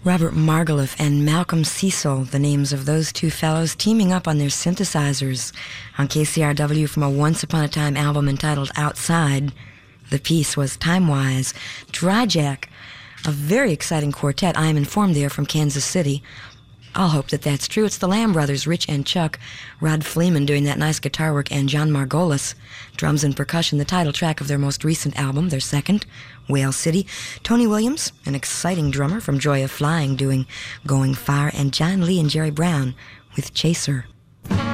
Robert Margouleff and Malcolm Cecil, the names of those two fellows teaming up on their synthesizers on KCRW from a Once Upon a Time album entitled Outside. The piece was Timewise. Dry Jack, a very exciting quartet, I am informed they are from Kansas City. I'll hope that that's true. It's the Lamb Brothers, Rich and Chuck, Rod Fleeman doing that nice guitar work, and John Margolis, drums and percussion, the title track of their most recent album, their second, Whale City. Tony Williams, an exciting drummer from Joy of Flying, doing Going Far, and John Lee and Jerry Brown with Chaser.